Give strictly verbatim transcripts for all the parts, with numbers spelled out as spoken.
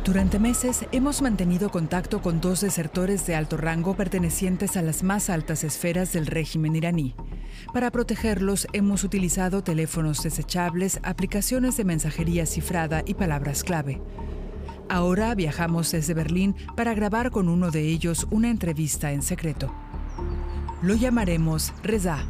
Durante meses hemos mantenido contacto con dos desertores de alto rango pertenecientes a las más altas esferas del régimen iraní. Para protegerlos hemos utilizado teléfonos desechables, aplicaciones de mensajería cifrada y palabras clave. Ahora viajamos desde Berlín para grabar con uno de ellos una entrevista en secreto. Lo llamaremos Reza.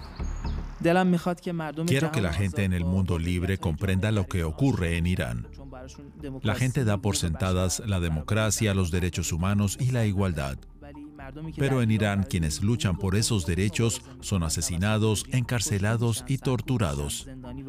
Quiero que la gente en el mundo libre comprenda lo que ocurre en Irán. La gente da por sentadas la democracia, los derechos humanos y la igualdad. Pero en Irán, quienes luchan por esos derechos son asesinados, encarcelados y torturados.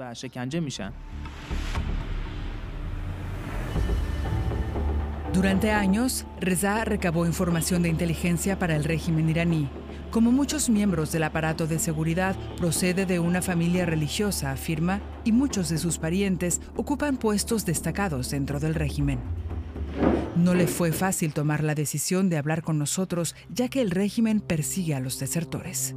Durante años, Reza recabó información de inteligencia para el régimen iraní. Como muchos miembros del aparato de seguridad, procede de una familia religiosa, afirma, y muchos de sus parientes ocupan puestos destacados dentro del régimen. No le fue fácil tomar la decisión de hablar con nosotros, ya que el régimen persigue a los desertores.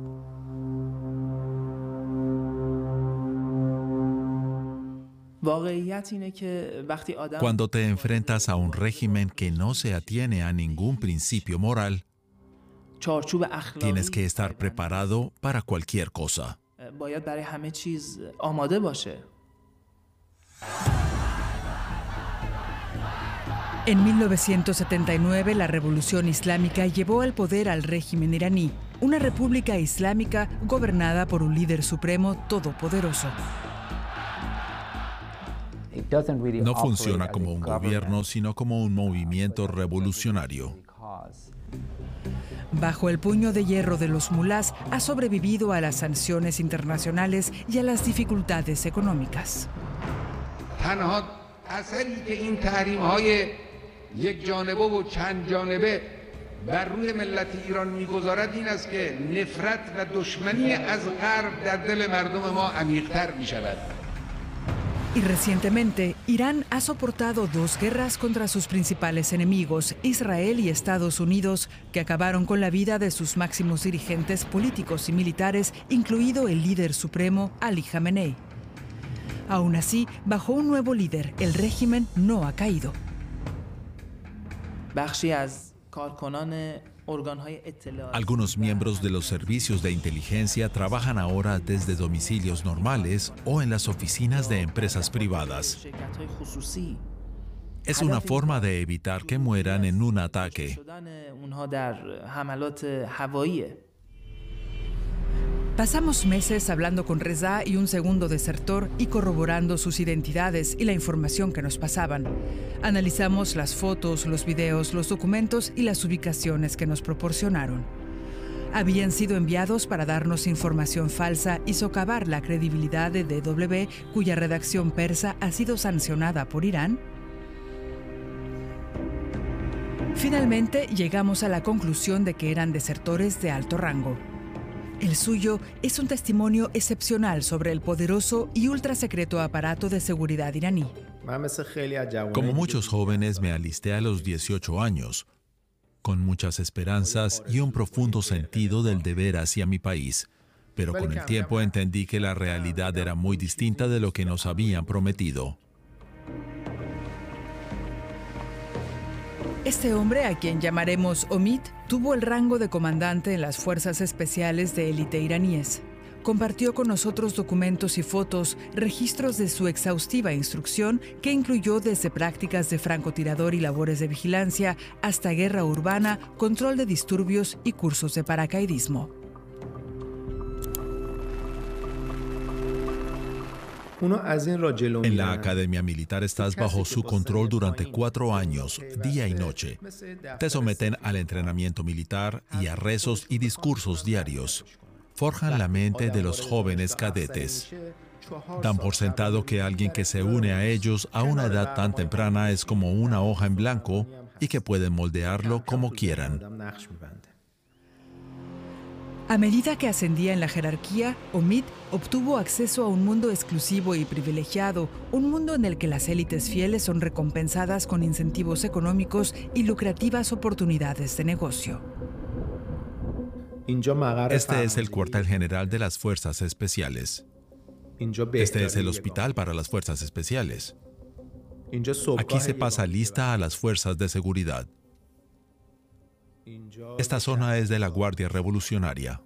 Cuando te enfrentas a un régimen que no se atiene a ningún principio moral, tienes que estar preparado para cualquier cosa. En mil novecientos setenta y nueve, la Revolución Islámica llevó al poder al régimen iraní, una república islámica gobernada por un líder supremo todopoderoso. No funciona como un gobierno, sino como un movimiento revolucionario. Bajo el puño de hierro de los mulás, ha sobrevivido a las sanciones internacionales y a las dificultades económicas. Y recientemente, Irán ha soportado dos guerras contra sus principales enemigos, Israel y Estados Unidos, que acabaron con la vida de sus máximos dirigentes políticos y militares, incluido el líder supremo Ali Jamenei. Aún así, bajo un nuevo líder, el régimen no ha caído. Algunos miembros de los servicios de inteligencia trabajan ahora desde domicilios normales o en las oficinas de empresas privadas. Es una forma de evitar que mueran en un ataque. Pasamos meses hablando con Reza y un segundo desertor y corroborando sus identidades y la información que nos pasaban. Analizamos las fotos, los videos, los documentos y las ubicaciones que nos proporcionaron. Habían sido enviados para darnos información falsa y socavar la credibilidad de D W, cuya redacción persa ha sido sancionada por Irán. Finalmente, llegamos a la conclusión de que eran desertores de alto rango. El suyo es un testimonio excepcional sobre el poderoso y ultrasecreto aparato de seguridad iraní. Como muchos jóvenes, me alisté a los dieciocho años, con muchas esperanzas y un profundo sentido del deber hacia mi país. Pero con el tiempo entendí que la realidad era muy distinta de lo que nos habían prometido. Este hombre, a quien llamaremos Omid, tuvo el rango de comandante en las fuerzas especiales de élite iraníes. Compartió con nosotros documentos y fotos, registros de su exhaustiva instrucción, que incluyó desde prácticas de francotirador y labores de vigilancia hasta guerra urbana, control de disturbios y cursos de paracaidismo. En la academia militar estás bajo su control durante cuatro años, día y noche. Te someten al entrenamiento militar y a rezos y discursos diarios. Forjan la mente de los jóvenes cadetes. Dan por sentado que alguien que se une a ellos a una edad tan temprana es como una hoja en blanco y que pueden moldearlo como quieran. A medida que ascendía en la jerarquía, Omid obtuvo acceso a un mundo exclusivo y privilegiado, un mundo en el que las élites fieles son recompensadas con incentivos económicos y lucrativas oportunidades de negocio. Este es el cuartel general de las Fuerzas Especiales. Este es el hospital para las Fuerzas Especiales. Aquí se pasa lista a las fuerzas de seguridad. Esta zona es de la Guardia Revolucionaria.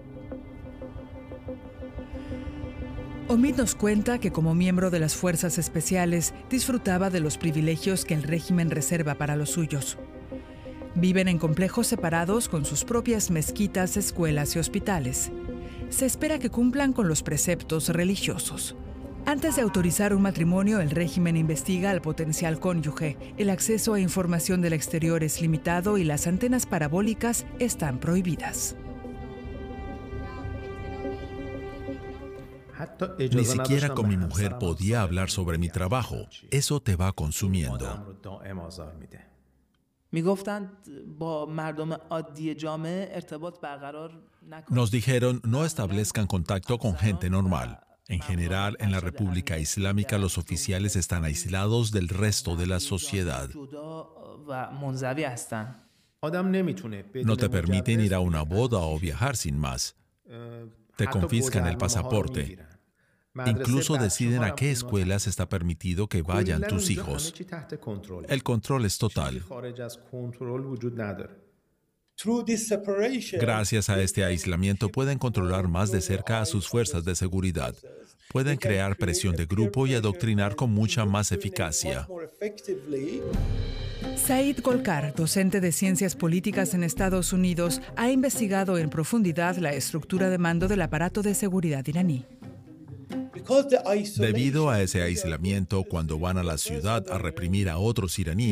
Omid nos cuenta que como miembro de las fuerzas especiales disfrutaba de los privilegios que el régimen reserva para los suyos. Viven en complejos separados con sus propias mezquitas, escuelas y hospitales. Se espera que cumplan con los preceptos religiosos. Antes de autorizar un matrimonio, el régimen investiga al potencial cónyuge. El acceso a información del exterior es limitado y las antenas parabólicas están prohibidas. Ni siquiera con mi mujer podía hablar sobre mi trabajo. Eso te va consumiendo. Nos dijeron, no establezcan contacto con gente normal. En general, en la República Islámica, los oficiales están aislados del resto de la sociedad. No te permiten ir a una boda o viajar sin más. Te confiscan el pasaporte. Incluso deciden a qué escuelas está permitido que vayan tus hijos. El control es total. Gracias a este aislamiento pueden controlar más de cerca a sus fuerzas de seguridad. Pueden crear presión de grupo y adoctrinar con mucha más eficacia. Said Golkar, docente de Ciencias Políticas en Estados Unidos, ha investigado en profundidad la estructura de mando del aparato de seguridad iraní. Debido a ese aislamiento, cuando van a la ciudad a reprimir a otros iraníes,